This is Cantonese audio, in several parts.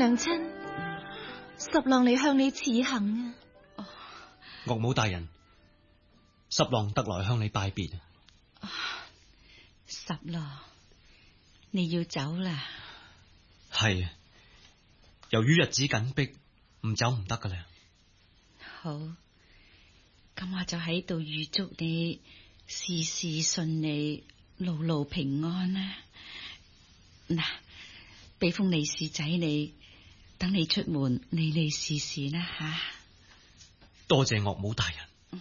娘親，十郎嚟向你辭行啊！ 岳母大人，十郎特來向你拜別。 十郎，你要走啦？ 係，由於日子緊迫，唔走唔得噶啦。 好，咁我就喺度預祝你事事順利，路路平安啦。嗱，俾封利是仔你，等你出門利利是是啦吓。 多謝岳母大人。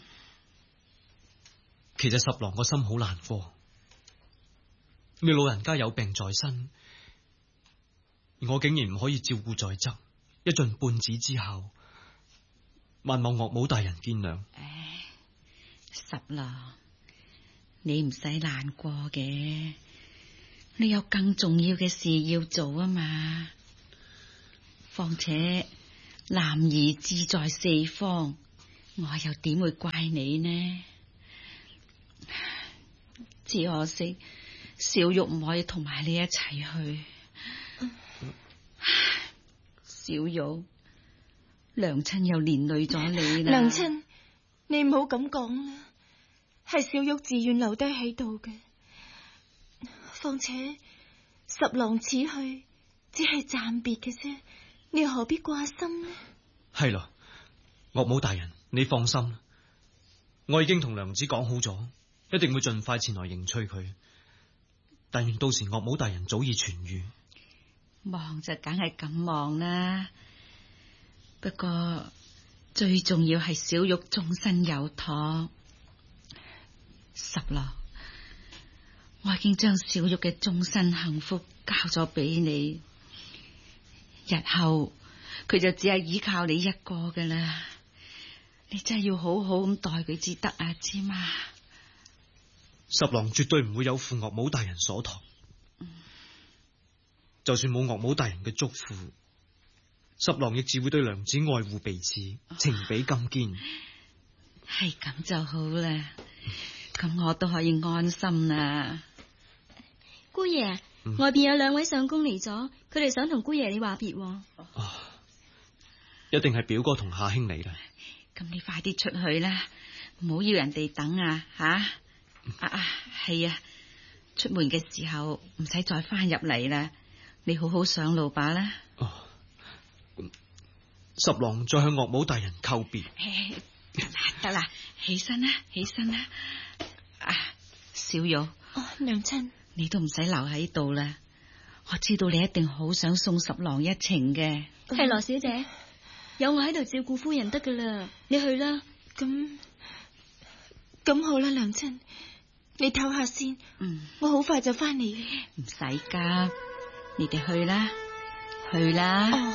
其實十郎個心好難過，你老人家有病在身，我竟然唔可以照顧在側，一盡半子之孝，萬望岳母大人見諒。 十郎，你唔使難過嘅，你有更重要嘅事要做啊嘛。況且男兒志在四方，我又點會怪你呢？只可惜小玉唔可以同埋你一齊去。小玉，娘親又連累咗你啦。 娘親，你唔好咁講啦，係小玉自願留低喺度嘅。況且十郎此去只係暫別嘅啫，你何必掛心呢？ 係咯，岳母大人，你放心，我已經同娘子講好咗，一定會盡快前來迎娶佢。但願到時岳母大人早已痊愈。 忙就梗係咁忙啦，不過最重要係小玉終身有託。十郎，我已經將小玉嘅終身幸福交咗俾你，日後佢就只係依靠你一個噶啦。你真係要好好咁待佢至得啊，知嘛？ 十郎絕對唔會有負岳母大人所託。就算冇岳母大人嘅囑咐，十郎亦只會對娘子愛護備至，情比金堅。 係咁就好啦，咁我都可以安心啦。 姑爺，外邊有兩位相公嚟咗，佢哋想同姑爺你話別。 一定係表哥同夏兄嚟啦。 咁你快啲出去啦，唔好要人哋等啊吓！係啊，出門嘅時候唔使再翻入嚟啦，你好好上路吧啦。 十郎再向岳母大人叩別。 得啦，起身啦，起身啦。小玉， 娘親， 你都唔使留喺度啦，我知道你一定好想送十郎一程嘅。 係羅小姐，有我喺度照顧夫人得噶啦，你去啦。 咁好啦，娘親，你唞下先。我好快就翻嚟。 唔使急，你哋去啦，去啦。